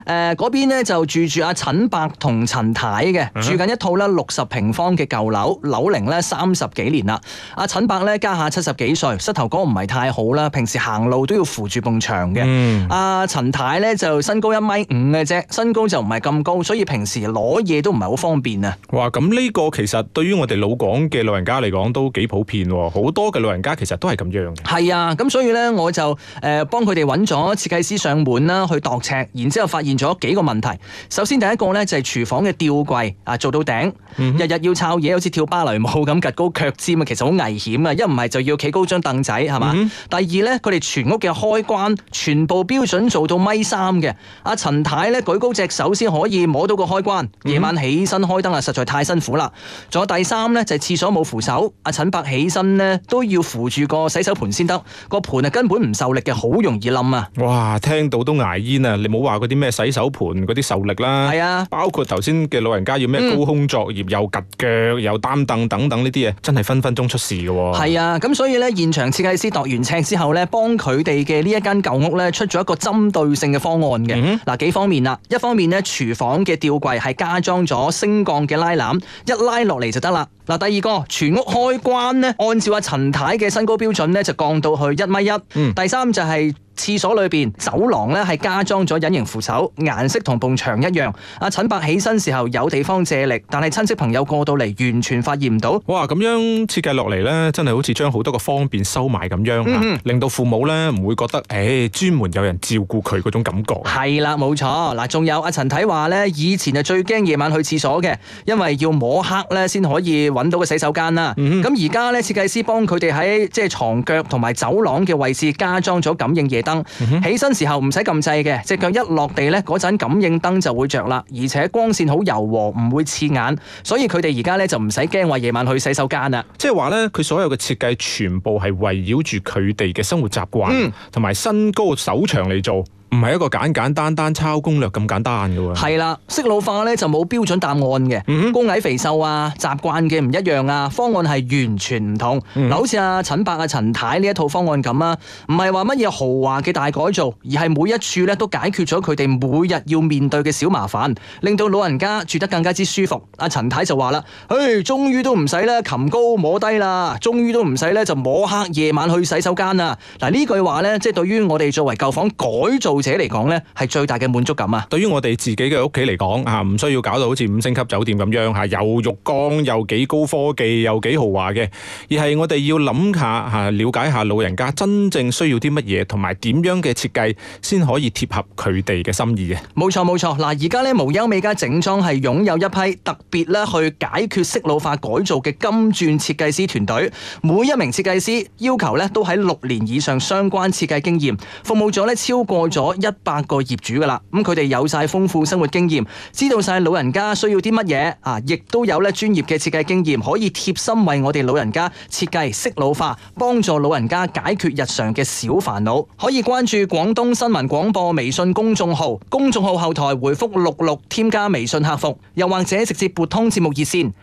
嗰邊咧就住阿陳伯同陳太嘅，住緊一套咧60平方嘅舊樓，樓齡咧30幾年啦。阿陳伯咧家下70幾歲，膝頭哥唔係太好啦，平時行路都要扶住埲牆嘅。阿陳太咧就身高1.5米嘅啫，身高就唔係咁高，所以平時攞嘢都唔係好方便啊。 哇，咁呢個其實對於我哋老廣嘅老人家嚟講都幾普遍喎，好多嘅老人家其實都係咁樣嘅。 係啊，咁所以咧我就幫佢哋揾咗設計師上門啦，去度尺，然之後發現咗幾個問題。首先第一個咧就係廚房嘅吊櫃做到頂，日日要抄嘢，好似跳芭蕾舞咁，趌高腳尖啊，其實好危險啊！一唔係就要企高張凳仔，係嘛？第二咧，佢哋全屋嘅開關全部標準做到1.3米嘅。阿陳太咧舉高隻手先可以摸到個開關，夜晚起身開燈實在太辛苦啦。仲有第三咧就係廁所冇扶手，阿陳伯起身咧都要扶住個洗手盆先得，個盆根本唔受力嘅，好容易冧啊！ 哇，聽到都牙煙啊！你冇話嗰啲咩洗手盆嗰啲受力啦， 係啊， 包括頭先嘅老人家要咩高空作業，又趌腳又擔凳等等呢啲嘢，真係分分鐘出事嘅喎。 係啊，咁所以咧現場設計師度完尺之後咧，幫佢哋嘅呢一間舊屋咧出咗一個針對性嘅方案嘅。嗱，幾方面啦，一方面咧廚房嘅吊櫃係加裝咗升降嘅拉籃，一拉落嚟就得啦。嗱，第二個全屋開關咧，按照阿陳太嘅身高標準咧就降到去1.1米。第三就係廁所裏邊走廊咧係加裝咗隱形扶手，顏色同埲牆一樣。阿陳伯起身時候有地方借力，但係親戚朋友過到嚟完全發現唔到。 哇，咁樣設計落嚟咧，真係好似將好多個方便收埋咁樣，令到父母咧唔會覺得專門有人照顧佢嗰種感覺。 係啦，冇錯。嗱，仲有阿陳太話咧，以前係最驚夜晚去廁所嘅，因為要摸黑咧先可以揾到個洗手間啦。咁而家咧設計師幫佢哋喺即係床腳同埋走廊嘅位置加裝咗感應夜燈，起身時候唔使撳掣嘅，隻腳一落地咧嗰陣感應燈就會着啦，而且光線好柔和，唔會刺眼，所以佢哋而家咧就唔使驚話夜晚去洗手間啦。 即係話咧，佢所有嘅設計全部係圍繞住佢哋嘅生活習慣同埋身高手長嚟做。唔係一個簡簡單單抄攻略咁簡單嘅喎。 係啦，適老化咧就冇標準答案嘅，高矮肥瘦啊，習慣嘅唔一樣啊，方案係完全唔同。好似阿陳伯、阿陳太呢一套方案咁啊，唔係話乜嘢豪華嘅大改造，而係每一處咧都解決咗佢哋每日要面對嘅小麻煩，令到老人家住得更加之舒服。阿陳太就話啦：終於都唔使咧擒高摸低啦，終於都唔使咧就摸黑夜晚去洗手間啦。嗱，呢句話咧，即係對於我哋作為舊房改造者嚟講咧，係最大嘅滿足感啊！ 對於我哋自己嘅屋企嚟講，唔需要搞到好似5星級酒店咁樣，又浴缸又幾高科技又幾豪華嘅，而係我哋要諗下了解下老人家真正需要啲乜嘢，同埋點樣嘅設計先可以貼合佢哋嘅心意嘅。 冇錯冇錯，嗱，而家咧無憂美家整裝係擁有一批特別咧去解決適老化改造嘅金鑽設計師團隊，每一名設計師要求咧都喺6年以上相關設計經驗，服務咗咧超過咗100個業主噶啦，咁佢哋有晒豐富生活經驗，知道晒老人家需要啲乜嘢，亦都有咧專業嘅設計經驗，可以貼心為我哋老人家設計適老化，幫助老人家解決日常嘅小煩惱。可以關注廣東新聞廣播微信公眾號，公眾號後台回覆66添加微信客服，又或者直接撥通節目熱線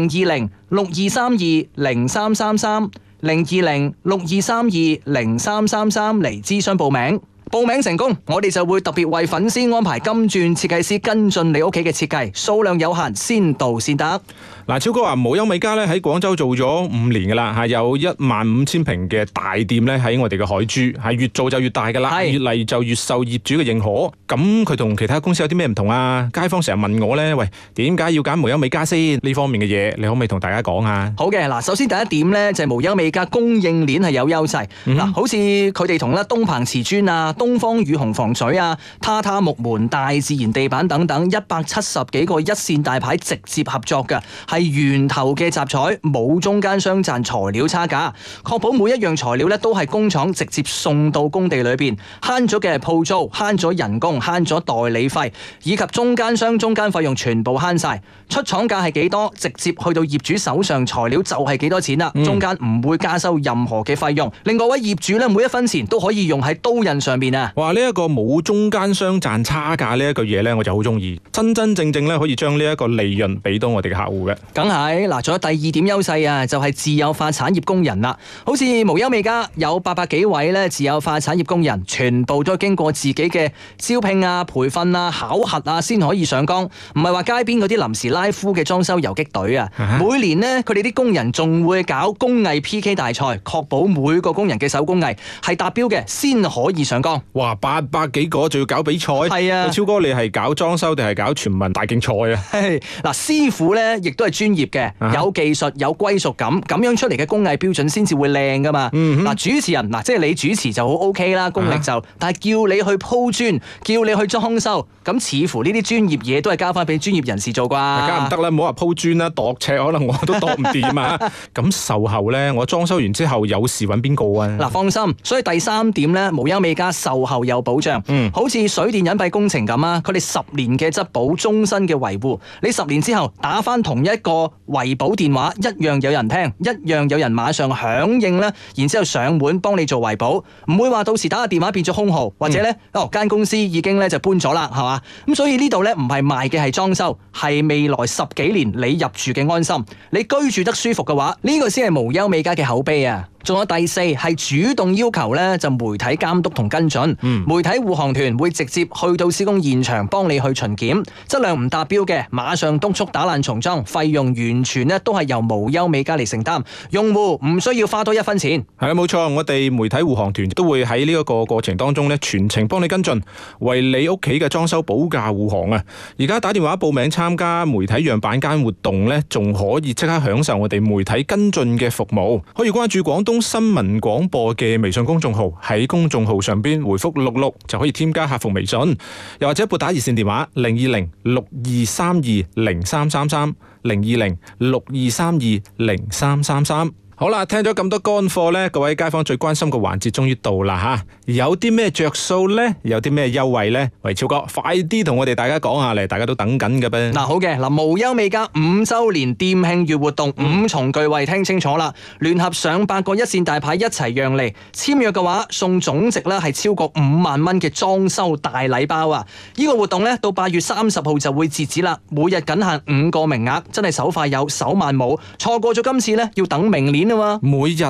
020-6232-0333 020-6232-0333嚟諮詢報名。報名成功，我哋就會特別為粉絲安排金鑽設計師跟進你屋企嘅設計，數量有限，先到先得。 嗱，超哥話無憂美家咧喺廣州做咗5年噶啦，有15000平嘅大店咧喺我哋嘅海珠，越做就越大噶啦，越嚟就越受業主嘅認可。咁佢同其他公司有啲咩唔同啊？街坊成日問我咧，喂，點解要揀無憂美家先？呢方面嘅嘢，你可唔可以同大家講啊？ 好嘅，嗱，首先第一點咧就係無憂美家供應鏈係有優勢。嗱，好似佢哋同咧東鵬瓷磚啊、東方雨虹防水啊、榻榻木門、大自然地板等等170幾個一線大牌直接合作嘅，係源頭嘅集材，冇中間商賺材料差價，確保每一樣材料咧都係工廠直接送到工地裏邊，慳咗嘅係鋪租，慳咗人工，慳咗代理費，以及中間商中間費用全部慳晒。出廠價係幾多，直接去到業主手上，材料就係幾多錢啦，中間唔會加收任何嘅費用，令各位業主咧每一分錢都可以用喺刀刃上邊啊！ 哇！呢一個冇中間商賺差價呢一句嘢咧，我就好中意，真真正正咧可以將呢一個利潤俾到我哋嘅客戶嘅。 梗係嗱，仲有第二點優勢啊，就係自有化產業工人啦。好似無憂美家有800幾位咧自有化產業工人，全部都經過自己嘅招聘啊、培訓啊、考核啊，先可以上崗。唔係話街邊嗰啲臨時拉夫嘅裝修游擊隊啊。每年呢，佢哋啲工人仲會搞工藝 PK 大賽，確保每個工人嘅手工藝係達標嘅，先可以上崗。 哇，800幾個仲要搞比賽？係啊， 超哥你係搞裝修定係搞全民大競賽啊？ 嗱，師傅咧亦都係專業嘅，有技術有歸屬感，咁樣出嚟嘅工藝標準先至會靚噶嘛。嗱，主持人嗱，即係你主持就好 OK 啦，功力就，但係叫你去鋪磚，叫你去裝修，咁似乎呢啲專業嘢都係交翻俾專業人士做啩。 梗唔得啦，唔好話鋪磚啦，度尺可能我都度唔掂啊。咁售後咧，我裝修完之後有事揾邊個啊？ 嗱，放心，所以第3點咧，無憂美家售後有保障，好似水電隱蔽工程咁啊，佢哋10年嘅質保，終身嘅維護，你10年之後打翻同一個維保電話，一樣有人聽，一樣有人馬上響應啦，然之後上門幫你做維保，唔會話到時打個電話變咗空號，或者咧間公司已經咧就搬咗啦，係嘛？咁所以呢度咧唔係賣嘅係裝修，係未來10幾年你入住嘅安心，你居住得舒服嘅話，呢個先係無憂美家嘅口碑啊！仲有第4係主動要求咧，就媒體監督同跟進。媒體護航團會直接去到施工現場幫你去巡檢，質量唔達標嘅，馬上督促打爛重裝，費用完全咧都係由無憂美家嚟承擔，用戶唔需要花多1分錢。 係啊，冇錯，我哋媒體護航團都會喺呢一個過程當中咧，全程幫你跟進，為你屋企嘅裝修保駕護航啊！而家打電話報名參加媒體樣板間活動咧，仲可以即刻享受我哋媒體跟進嘅服務，可以關注廣東新聞廣播嘅微信公眾號，喺公眾號上邊回覆66就可以添加客服微信，又或者撥打熱線電話02062320333 02062320333。好啦，聽咗咁多乾貨呢，各位街坊最關心嘅環節終於到啦吓，有啲咩着數呢？有啲咩優惠呢？喂，超哥，快啲同我哋大家講下嚟，大家都等緊嘅噃。 嗱，好嘅，嗱，無憂美家5周年店慶月活動，5重巨惠，聽清楚啦！聯合上百個一線大牌一齊讓利，簽約嘅話送總值咧係超過5萬蚊嘅裝修大禮包啊！呢個活動呢，到8月30號就會截止啦，每日僅限5個名額，真係手快有手慢冇，錯過咗今次呢，要等明年。 每日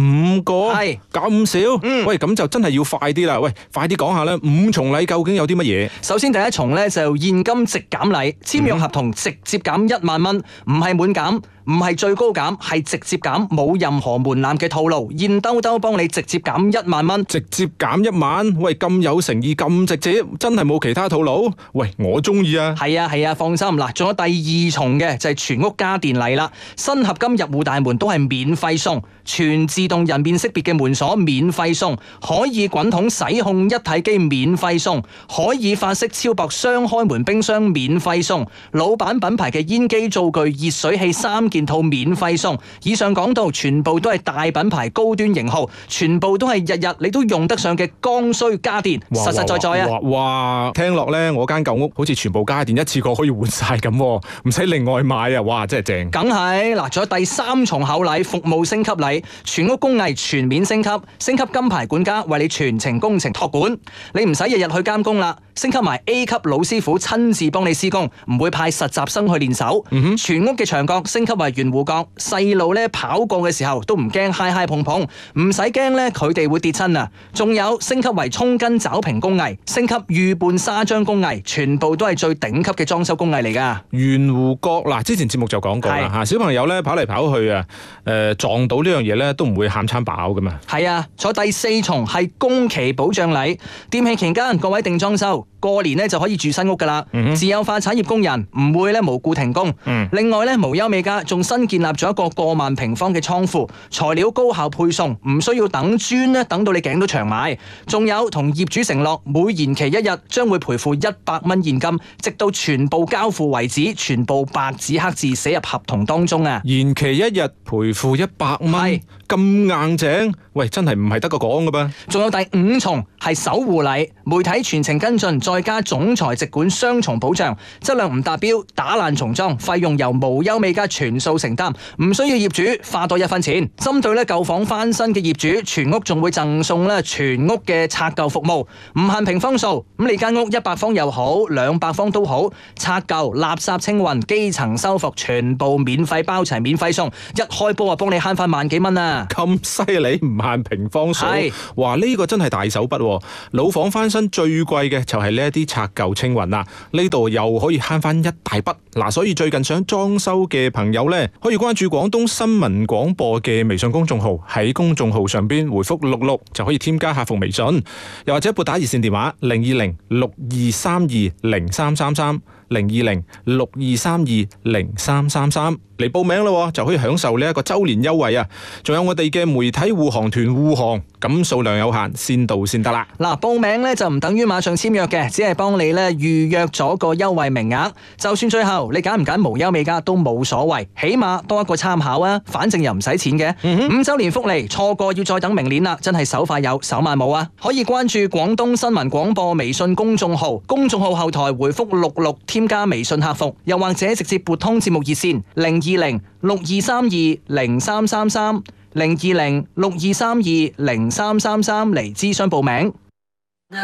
5個， 係咁少？喂，咁就真係要快啲啦！喂，快啲講下啦，5重禮究竟有啲乜嘢？ 首先第一重咧就現金直減禮，簽約合同直接減1萬蚊，唔係滿減，唔係最高減，係直接減，冇任何門檻嘅套路，現兜兜幫你直接減1萬蚊， 直接減1萬，喂，咁有誠意，咁直接，真係冇其他套路？喂，我中意啊！ 係啊，放心嗱，仲有第2重嘅就係全屋家電禮啦，新合金入戶大門都係免費送，全自動人面識別嘅門鎖免費送，可以滾筒洗控一體機免費送，可以法式超薄雙開門冰箱免費送，老闆品牌嘅煙機灶具熱水器3件套免費送。以上講到全部都係大品牌高端型號，全部都係日日你都用得上嘅剛需家電，實實在在啊！ 哇，聽落呢，我間舊屋好似全部家電一次過可以換晒咁，唔使另外買啊！哇，真係正。 梗係嗱，仲有第3重厚禮，服務升級禮，全屋工藝全面升級，升級金牌管家為你全程工程託管，你唔使日日去監工啦，升級埋 A 級老師傅親自幫你施工，唔會派實習生去練手。全屋嘅牆角升級為圓弧角，細路咧跑過嘅時候都唔驚揩揩碰碰，唔使驚咧佢哋會跌親啊！仲有升級為沖根爪平工藝，升級預拌砂漿工藝，全部都係最頂級嘅裝修工藝嚟噶。 圓弧角嗱，之前節目就講過啦吓，小朋友咧跑嚟跑去啊，撞到呢樣嘢咧都唔會喊餐飽噶嘛。係啊，坐第4重係工期保障禮，店慶期間各位定裝修，過年咧就可以住新屋噶啦。自有化產業工人唔會咧無故停工。另外咧，無憂美家仲新建立咗一個過萬平方嘅倉庫，材料高效配送，唔需要等磚咧等到你頸都長埋。仲有同業主承諾，每延期1日將會賠付100蚊現金，直到全部交付為止，全部白紙黑字寫入合同當中啊！ 延期1日賠付100蚊，咁硬淨，喂，真係唔係得個講噶噃。 仲有第5重係守護禮，媒體全程跟進，再加總裁直管雙重保障，質量唔達標打爛重裝，費用由無憂美家全數承擔，唔需要業主花多一分錢。針對咧舊房翻新嘅業主，全屋仲會贈送咧全屋嘅拆舊服務，唔限平方數。咁你間屋100方又好，200方都好，拆舊、垃圾清運、基層修復，全部免費包齊、免費送。一開波啊，幫你慳翻萬幾蚊啊！ 咁犀利，唔限平方數。哇，呢個真係大手筆。老房翻新最貴嘅就係呢一啲拆舊清運啦，呢度又可以慳翻一大筆。嗱，所以最近想裝修嘅朋友呢，可以關注廣東新聞廣播嘅微信公眾號，喺公眾號上邊回覆66就可以添加客服微信，又或者撥打熱線電話02062320333。02062320333嚟報名咯，就可以享受呢一個周年優惠啊！仲有我哋嘅媒體護航團護航，咁數量有限，先到先得啦。 嗱，報名咧就唔等於馬上簽約嘅，只係幫你咧預約咗個優惠名額。就算最後你揀唔揀無憂美家都冇所謂，起碼多一個參考啊！反正又唔使錢嘅。5周年福利錯過要再等明年啦，真係手快有手慢冇啊！可以關注廣東新聞廣播微信公眾號，公眾號後台回覆66添加微信客服，又或者直接撥通節目熱線02062320333 02062320333嚟諮詢報名。